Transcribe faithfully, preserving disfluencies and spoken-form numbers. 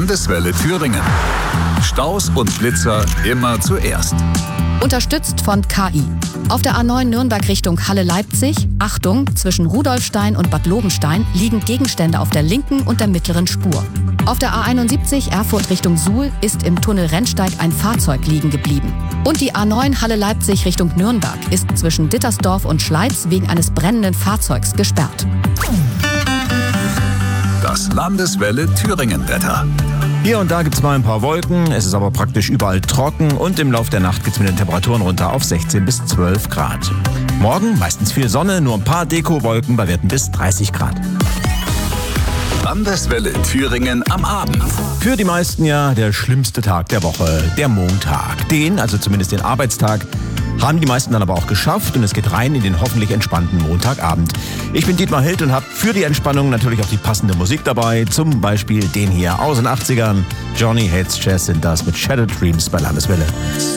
Landeswelle Thüringen. Staus und Blitzer immer zuerst. Unterstützt von K I. Auf der A neun Nürnberg Richtung Halle-Leipzig, Achtung, zwischen Rudolfstein und Bad Lobenstein liegen Gegenstände auf der linken und der mittleren Spur. Auf der A einundsiebzig Erfurt Richtung Suhl ist im Tunnel Rennsteig ein Fahrzeug liegen geblieben. Und die A neun Halle-Leipzig Richtung Nürnberg ist zwischen Dittersdorf und Schleiz wegen eines brennenden Fahrzeugs gesperrt. Das Landeswelle Thüringen-Wetter. Hier und da gibt es mal ein paar Wolken, es ist aber praktisch überall trocken und im Laufe der Nacht geht es mit den Temperaturen runter auf sechzehn bis zwölf Grad. Morgen meistens viel Sonne, nur ein paar Dekowolken bei Werten bis dreißig Grad. Landeswelle Thüringen am Abend. Für die meisten ja der schlimmste Tag der Woche, der Montag. Den, also zumindest den Arbeitstag, haben die meisten dann aber auch geschafft und es geht rein in den hoffentlich entspannten Montagabend. Ich bin Dietmar Hild und habe für die Entspannung natürlich auch die passende Musik dabei. Zum Beispiel den hier aus den achtzigern. Johnny Hates Jazz sind das mit Shattered Dreams bei Landeswelle.